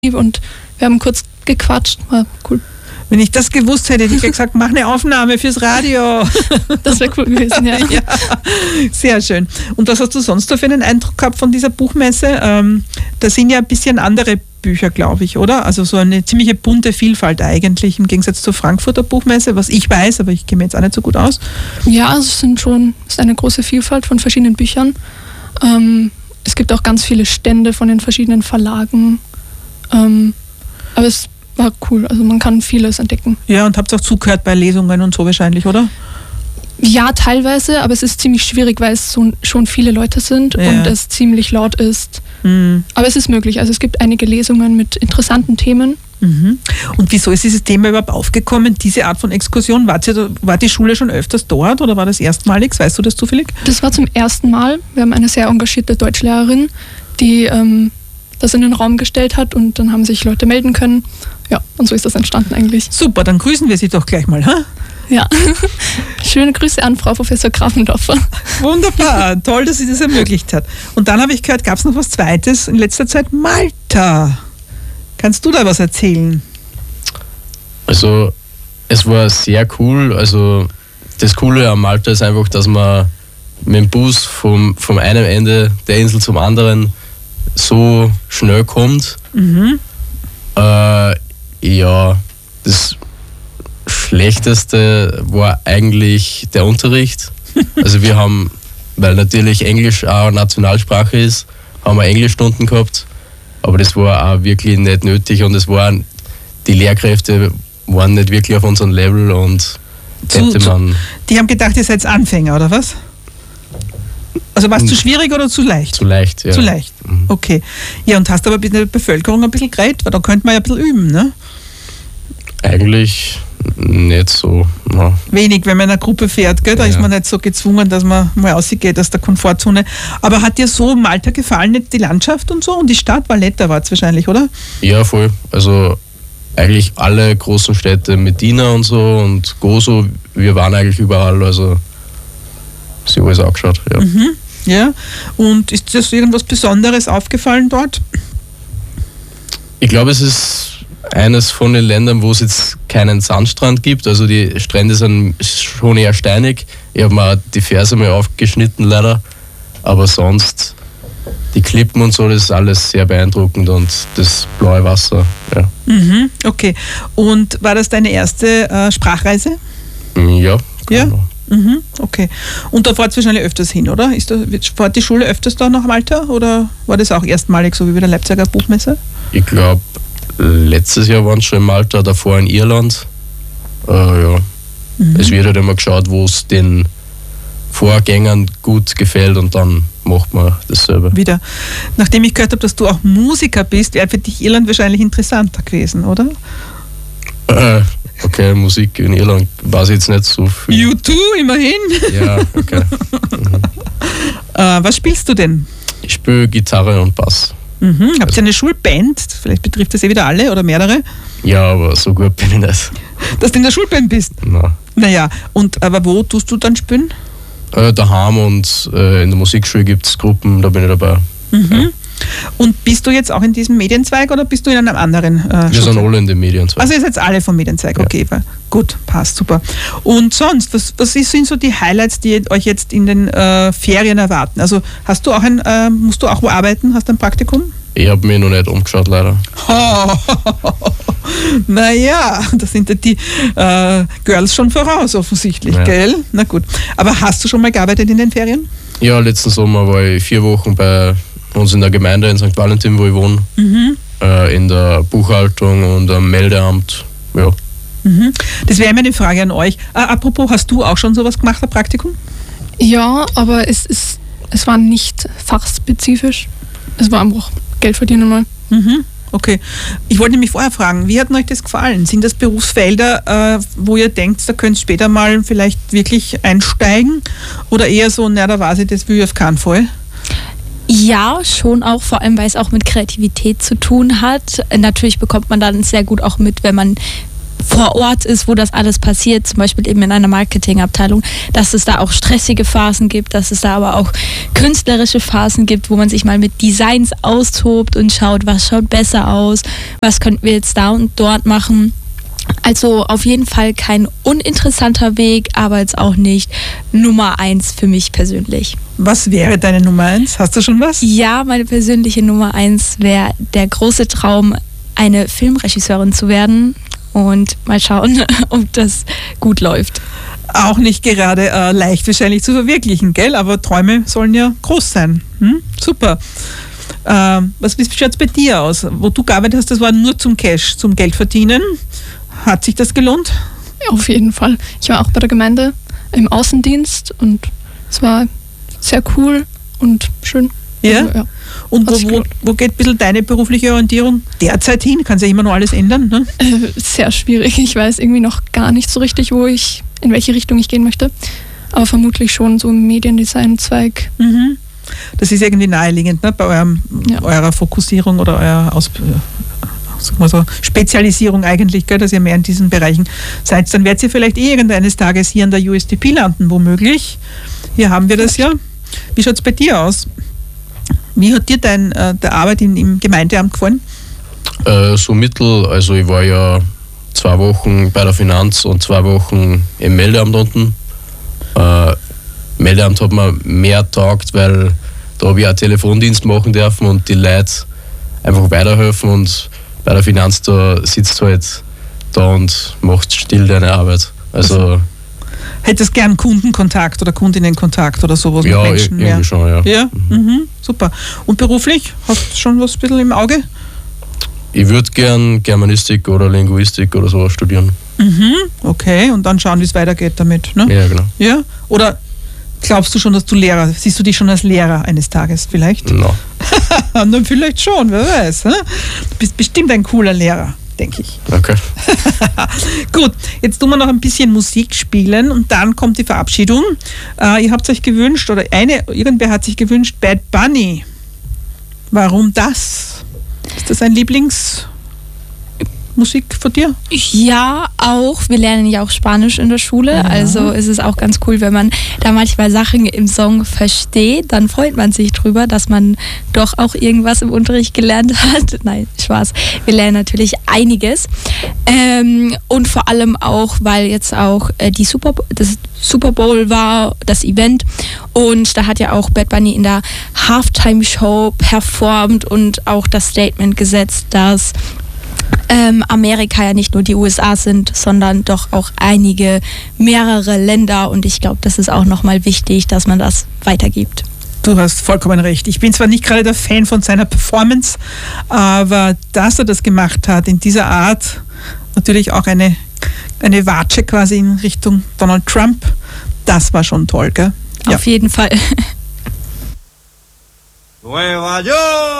und wir haben kurz gequatscht, war cool. Wenn ich das gewusst hätte, hätte ich gesagt, mach eine Aufnahme fürs Radio. Das wäre cool gewesen, ja. Ja. Sehr schön. Und was hast du sonst so für einen Eindruck gehabt von dieser Buchmesse? Da sind ja ein bisschen andere Bücher, glaube ich, oder? Also so eine ziemliche bunte Vielfalt eigentlich, im Gegensatz zur Frankfurter Buchmesse, was ich weiß, aber ich kenne mich jetzt auch nicht so gut aus. Ja, es ist eine große Vielfalt von verschiedenen Büchern. Es gibt auch ganz viele Stände von den verschiedenen Verlagen. Aber es war cool, also man kann vieles entdecken. Ja, und habt ihr auch zugehört bei Lesungen und so wahrscheinlich, oder? Ja, teilweise, aber es ist ziemlich schwierig, weil es schon viele Leute sind und es ziemlich laut ist. Mhm. Aber es ist möglich, also es gibt einige Lesungen mit interessanten Themen. Mhm. Und wieso ist dieses Thema überhaupt aufgekommen, diese Art von Exkursion? War die Schule schon öfters dort oder war das erstmalig? Weißt du das zufällig? Das war zum ersten Mal. Wir haben eine sehr engagierte Deutschlehrerin, die das in den Raum gestellt hat und dann haben sich Leute melden können. Ja, und so ist das entstanden eigentlich. Super, dann grüßen wir Sie doch gleich mal, ha? Ja, schöne Grüße an Frau Professor Grafendorfer. Wunderbar, toll, dass sie das ermöglicht hat. Und dann habe ich gehört, gab es noch was Zweites in letzter Zeit, Malta. Kannst du da was erzählen? Also, es war sehr cool. Also, das Coole an Malta ist einfach, dass man mit dem Bus vom einen Ende der Insel zum anderen so schnell kommt. Mhm. Ja, das Schlechteste war eigentlich der Unterricht. Also wir haben, weil natürlich Englisch auch Nationalsprache ist, haben wir Englischstunden gehabt, aber das war auch wirklich nicht nötig und die Lehrkräfte waren nicht wirklich auf unserem Level und die haben gedacht, ihr seid Anfänger, oder was? Also war es zu schwierig oder zu leicht? Zu leicht, ja. Zu leicht, okay. Ja, und hast aber mit der Bevölkerung ein bisschen geredet, weil da könnte man ja ein bisschen üben, ne? Eigentlich nicht so. No. Wenig, wenn man in einer Gruppe fährt, gell? Da ist man nicht so gezwungen, dass man mal rausgeht aus der Komfortzone. Aber hat dir so Malta gefallen, nicht die Landschaft und so? Und die Stadt Valletta war es wahrscheinlich, oder? Ja, voll. Also eigentlich alle großen Städte, Medina und so und Gozo, wir waren eigentlich überall, also sie alles angeschaut, ja. Mhm, ja. Und ist dir irgendwas Besonderes aufgefallen dort? Ich glaube, es ist eines von den Ländern, wo es jetzt keinen Sandstrand gibt. Also die Strände sind schon eher steinig. Ich habe mir die Ferse mal aufgeschnitten leider. Aber sonst, die Klippen und so, das ist alles sehr beeindruckend und das blaue Wasser, ja. Mhm, okay. Und war das deine erste Sprachreise? Ja. Ja? Mhm, okay. Und da fahrt ihr wahrscheinlich öfters hin, oder? Fahrt die Schule öfters da nach Malta oder war das auch erstmalig, so wie bei der Leipziger Buchmesse? Ich glaube, letztes Jahr waren es schon in Malta, davor in Irland. Ja. Es wird halt immer geschaut, wo es den Vorgängern gut gefällt und dann macht man das selber. Wieder. Nachdem ich gehört habe, dass du auch Musiker bist, wäre für dich Irland wahrscheinlich interessanter gewesen, oder? Okay, Musik in Irland weiß ich jetzt nicht so viel. U2 immerhin. Ja, okay. Was spielst du denn? Ich spiele Gitarre und Bass. Mhm. Habt ihr eine Schulband? Vielleicht betrifft das wieder alle oder mehrere? Ja, aber so gut bin ich nicht. Dass du in der Schulband bist? Nein. Naja, aber wo tust du dann spielen? Daheim und in der Musikschule gibt es Gruppen, da bin ich dabei. Mhm. Ja. Und bist du jetzt auch in diesem Medienzweig oder bist du in einem anderen Wir sind alle in dem Medienzweig. Also ihr seid alle vom Medienzweig, okay. Ja. Gut, passt, super. Und sonst, was sind so die Highlights, die euch jetzt in den Ferien erwarten? Also musst du auch wo arbeiten? Hast du ein Praktikum? Ich habe mich noch nicht umgeschaut, leider. Naja, da sind ja die Girls schon voraus offensichtlich, gell? Na gut. Aber hast du schon mal gearbeitet in den Ferien? Ja, letzten Sommer war ich 4 Wochen bei uns in der Gemeinde in St. Valentin, wo ich wohne, in der Buchhaltung und am Meldeamt. Ja. Mhm. Das wäre meine Frage an euch. Apropos, hast du auch schon sowas gemacht, ein Praktikum? Ja, aber es war nicht fachspezifisch. Es war einfach Geld verdienen mal. Mhm. Okay. Ich wollte nämlich vorher fragen, wie hat euch das gefallen? Sind das Berufsfelder, wo ihr denkt, da könnt ihr später mal vielleicht wirklich einsteigen? Oder eher so, da weiß ich, das will ich auf keinen Fall? Ja, schon auch, vor allem weil es auch mit Kreativität zu tun hat. Natürlich bekommt man dann sehr gut auch mit, wenn man vor Ort ist, wo das alles passiert, zum Beispiel eben in einer Marketingabteilung, dass es da auch stressige Phasen gibt, dass es da aber auch künstlerische Phasen gibt, wo man sich mal mit Designs austobt und schaut, was schaut besser aus, was könnten wir jetzt da und dort machen. Also auf jeden Fall kein uninteressanter Weg, aber jetzt auch nicht Nummer 1 für mich persönlich. Was wäre deine Nummer 1? Hast du schon was? Ja, meine persönliche Nummer 1 wäre der große Traum, eine Filmregisseurin zu werden und mal schauen, ob das gut läuft. Auch nicht gerade leicht wahrscheinlich zu verwirklichen, gell? Aber Träume sollen ja groß sein. Super. Wie schaut es bei dir aus? Wo du gearbeitet hast, das war nur zum Cash, zum Geld verdienen. Hat sich das gelohnt? Auf jeden Fall. Ich war auch bei der Gemeinde im Außendienst und es war sehr cool und schön. Ja? Also, ja. Und wo geht ein bisschen deine berufliche Orientierung derzeit hin? Kann sich ja immer noch alles ändern, ne? Sehr schwierig. Ich weiß irgendwie noch gar nicht so richtig, in welche Richtung ich gehen möchte. Aber vermutlich schon so im Mediendesign-Zweig. Mhm. Das ist irgendwie naheliegend, ne? Bei eurer Fokussierung oder eurer Spezialisierung eigentlich, gell, dass ihr mehr in diesen Bereichen seid. Dann werdet ihr vielleicht irgendeines Tages hier an der USDP landen, womöglich. Hier haben wir das ja. Wie schaut es bei dir aus? Wie hat dir der Arbeit im Gemeindeamt gefallen? So mittel, also ich war ja 2 Wochen bei der Finanz und 2 Wochen im Meldeamt unten. Meldeamt hat mir mehr taugt, weil da habe ich auch Telefondienst machen dürfen und die Leute einfach weiterhelfen, und bei der Finanz, da sitzt halt da und macht still deine Arbeit. Also hättest gern Kundenkontakt oder Kundinnenkontakt oder sowas ja, mit Menschen? Irgendwie schon, ja. Ja, super. Und beruflich? Hast du schon was ein bisschen im Auge? Ich würde gern Germanistik oder Linguistik oder sowas studieren. Okay, und dann schauen, wie es weitergeht damit, ne? Ja, genau. Ja? Oder glaubst du schon, dass siehst du dich schon als Lehrer eines Tages vielleicht? No. Dann vielleicht schon, wer weiß. Du bist bestimmt ein cooler Lehrer, denke ich. Okay. Gut, jetzt tun wir noch ein bisschen Musik spielen und dann kommt die Verabschiedung. Ihr habt euch gewünscht, oder irgendwer hat sich gewünscht, Bad Bunny. Warum das? Ist das ein Lieblingsmusik von dir? Ja, auch. Wir lernen ja auch Spanisch in der Schule, Ja. also ist es auch ganz cool, wenn man da manchmal Sachen im Song versteht, dann freut man sich drüber, dass man doch auch irgendwas im Unterricht gelernt hat. Nein, Spaß. Wir lernen natürlich einiges. Und vor allem auch, weil jetzt auch das Super Bowl war, das Event, und da hat ja auch Bad Bunny in der Halftime-Show performt und auch das Statement gesetzt, dass Amerika ja nicht nur die USA sind, sondern doch auch mehrere Länder, und ich glaube, das ist auch nochmal wichtig, dass man das weitergibt. Du hast vollkommen recht. Ich bin zwar nicht gerade der Fan von seiner Performance, aber dass er das gemacht hat in dieser Art, natürlich auch eine Watsche quasi in Richtung Donald Trump, das war schon toll, gell? Auf jeden Fall. Nueva York!